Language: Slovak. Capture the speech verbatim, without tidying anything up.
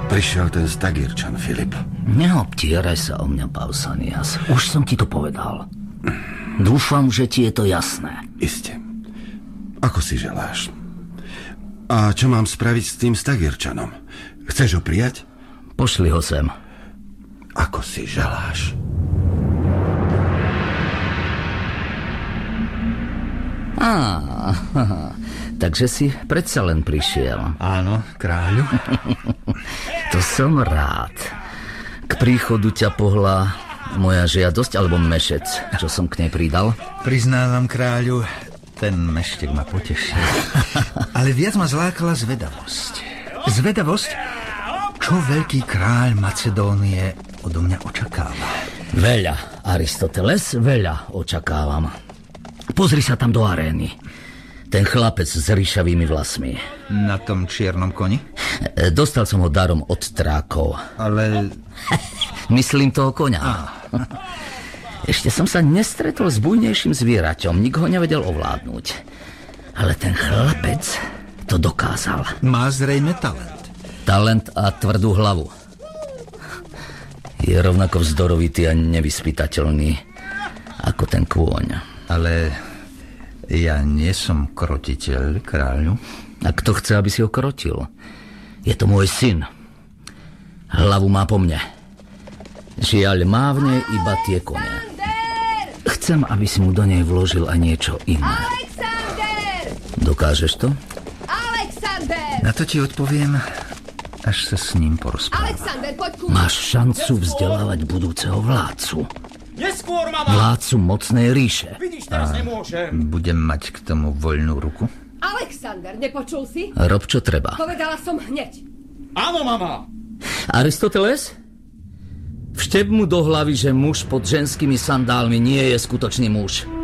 Prišiel ten Stagirčan, Filip. Neobtieraj sa o mňa, Pausanias. Už som ti to povedal. Dúfam, že ti je to jasné. Iste. Ako si želáš. A čo mám spraviť s tým Stagirčanom? Chceš ho prijať? Pošli ho sem. Ako si želáš. Á, takže si predsa len prišiel. Áno, kráľu. To som rád. K príchodu ťa pohla moja žiadosť alebo mešec, čo som k nej pridal? Priznávam, kráľu, ten meštek ma potešil. Ale viac ma zlákala zvedavosť. Zvedavosť, čo veľký kráľ Macedónie odo mňa očakáva. Veľa, Aristoteles, veľa očakávam. Pozri sa tam do arény. Ten chlapec s ríšavými vlasmi. Na tom čiernom koni? Dostal som ho darom od trákov. Ale... Myslím toho koňa. Ešte som sa nestretol s bujnejším zvieraťom. Nik ho nevedel ovládnuť. Ale ten chlapec to dokázal. Má zrejme talent. Talent a tvrdú hlavu. Je rovnako vzdorovitý a nevyspytateľný ako ten kôň. Ale ja nie som krotiteľ, kráľu. A kto chce, aby si ho krotil? Je to môj syn. Hlavu má po mne. Žiaľ, má v nej iba tie kone. Chcem, aby si mu do nej vložil aj niečo iné. Alexander! Dokážeš to? Alexander! Na to ti odpoviem, až sa s ním porozprávam. Alexander, poď ku... Máš šancu vzdelávať budúceho vládcu. Neskôr, mama! Vládcu mocnej ríše. Vidíš, teraz nemôžem. Budem mať k tomu voľnú ruku? Alexander, nepočul si? Rob, čo treba. Povedala som hneď. Áno, mama! Aristoteles? Vštep mu do hlavy, že muž pod ženskými sandálmi nie je skutočný muž.